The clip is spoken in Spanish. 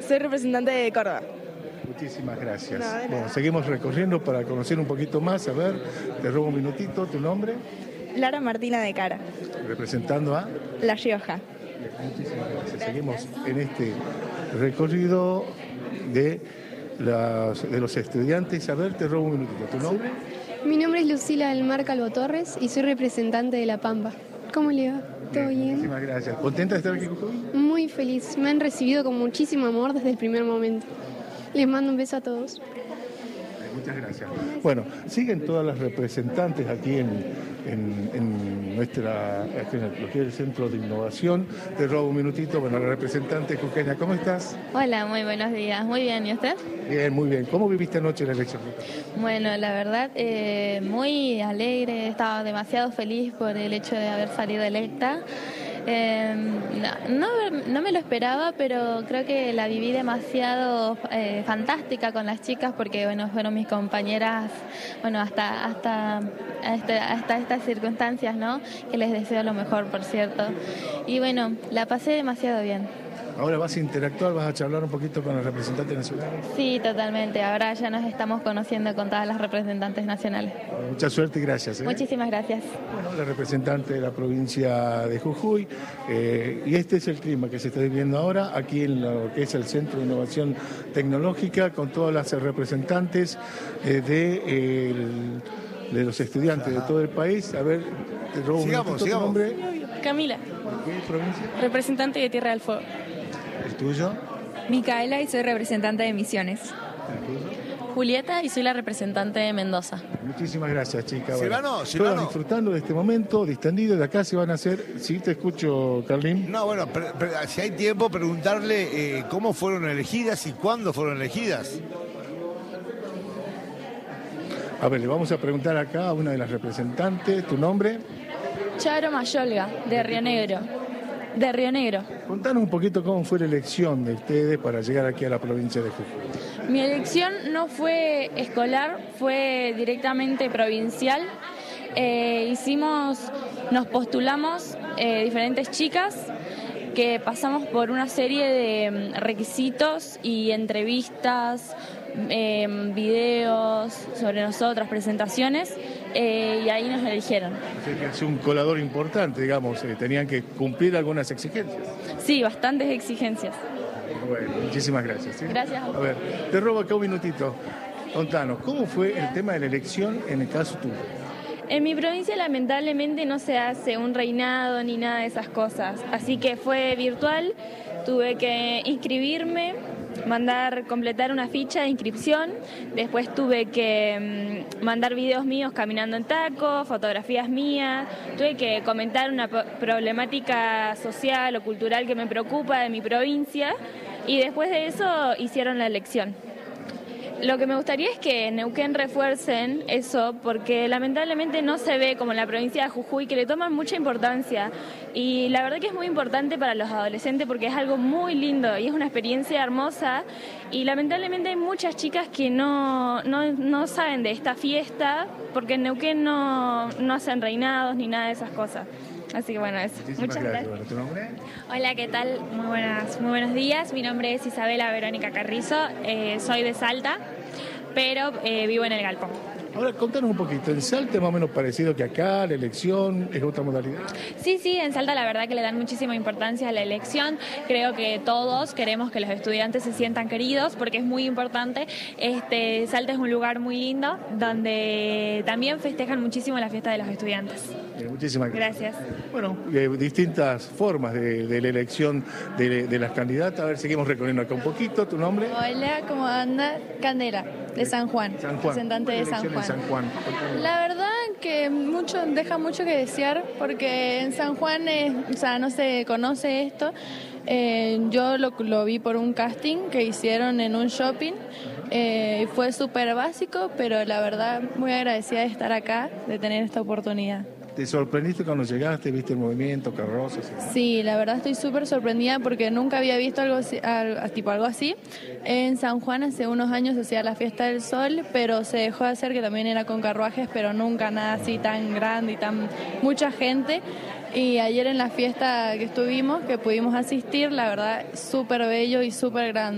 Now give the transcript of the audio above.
soy representante de Córdoba. Muchísimas gracias. No, de nada. Bueno, seguimos recorriendo para conocer un poquito más. A ver, te robo un minutito. ¿Tu nombre? Lara Martina de Cara, Representando a... La Rioja. Muchísimas gracias. Seguimos en este recorrido de los estudiantes. A ver, te robo un minutito. ¿Tu nombre? Mi nombre es Lucila del Mar Calvo Torres y soy representante de La Pampa. ¿Cómo le va? ¿Todo bien? Muchísimas gracias. ¿Contenta de estar aquí con todos? Muy feliz. Me han recibido con muchísimo amor desde el primer momento. Les mando un beso a todos. Muchas gracias. Bueno, siguen todas las representantes aquí en nuestra, aquí en lo que es el Centro de Innovación. Te robo un minutito. Bueno, la representante jujeña, ¿cómo estás? Hola, muy buenos días. Muy bien, ¿y usted? Bien, muy bien. ¿Cómo viviste anoche la elección? Bueno, la verdad, muy alegre. Estaba demasiado feliz por el hecho de haber salido electa. No me lo esperaba, pero creo que la viví demasiado fantástica con las chicas porque bueno, fueron mis compañeras, bueno, hasta estas circunstancias, ¿no? Que les deseo lo mejor, por cierto. Y bueno, la pasé demasiado bien. Ahora vas a interactuar, vas a charlar un poquito con los representantes nacionales. Sí, totalmente. Ahora ya nos estamos conociendo con todas las representantes nacionales. Mucha suerte y gracias. Muchísimas gracias. Bueno, la representante de la provincia de Jujuy, y este es el clima que se está viviendo ahora aquí en lo que es el Centro de Innovación Tecnológica, con todas las representantes de los estudiantes de todo el país. A ver, te robo un minutito, ¿tu nombre? Camila, ¿Qué provincia? representante de Tierra del Fuego. ¿El tuyo? Micaela y soy representante de Misiones. ¿El tuyo? Julieta y soy la representante de Mendoza. Muchísimas gracias, chica. Silvano. Todos disfrutando de este momento distendido. De acá se van a hacer... Sí, te escucho, Carlín. No, bueno, si hay tiempo, preguntarle cómo fueron elegidas y cuándo fueron elegidas. A ver, le vamos a preguntar acá a una de las representantes. ¿Tu nombre? Charo Mayolga, de Río Negro. De Río Negro. Contanos un poquito cómo fue la elección de ustedes para llegar aquí a la provincia de Jujuy. Mi elección no fue escolar, fue directamente provincial. Nos postulamos diferentes chicas que pasamos por una serie de requisitos y entrevistas, videos sobre nosotras, presentaciones, y ahí nos eligieron. O sea que es un colador importante, digamos, tenían que cumplir algunas exigencias. Sí, bastantes exigencias. Bueno, muchísimas gracias. ¿Sí? Gracias. A ver, te robo acá un minutito. Contanos, ¿cómo fue el tema de la elección en el caso tuyo? En mi provincia lamentablemente no se hace un reinado ni nada de esas cosas, así que fue virtual, tuve que inscribirme, completar una ficha de inscripción, después tuve que mandar videos míos caminando en taco, fotografías mías, tuve que comentar una problemática social o cultural que me preocupa de mi provincia y después de eso hicieron la elección. Lo que me gustaría es que en Neuquén refuercen eso, porque lamentablemente no se ve como en la provincia de Jujuy, que le toman mucha importancia. Y la verdad que es muy importante para los adolescentes porque es algo muy lindo y es una experiencia hermosa. Y lamentablemente hay muchas chicas que no saben de esta fiesta, porque en Neuquén no hacen reinados ni nada de esas cosas. Así que bueno, eso. Muchas gracias. Bueno, ¿tu nombre? Hola, ¿qué tal? Muy buenos días. Mi nombre es Isabela Verónica Carrizo, soy de Salta, pero vivo en el Galpón. Ahora, contanos un poquito, ¿en Salta es más o menos parecido que acá, la elección es otra modalidad? Sí, en Salta la verdad que le dan muchísima importancia a la elección. Creo que todos queremos que los estudiantes se sientan queridos porque es muy importante. Salta es un lugar muy lindo donde también festejan muchísimo la fiesta de los estudiantes. Muchísimas gracias. Gracias. Bueno, distintas formas de la elección de las candidatas. A ver, seguimos recorriendo acá un poquito. ¿Tu nombre? Hola, ¿cómo anda? Candela, de San Juan. Representante de San Juan. La verdad que deja mucho que desear porque en San Juan no se conoce esto. Yo lo vi por un casting que hicieron en un shopping. Fue súper básico, pero la verdad muy agradecida de estar acá, de tener esta oportunidad. ¿Te sorprendiste cuando llegaste? ¿Viste el movimiento, carrozas? Sí, la verdad estoy súper sorprendida porque nunca había visto algo así. En San Juan hace unos años se hacía la Fiesta del Sol, pero se dejó de hacer, que también era con carruajes, pero nunca nada así tan grande y tan mucha gente. Y ayer en la fiesta que estuvimos, que pudimos asistir, la verdad súper bello y súper grande.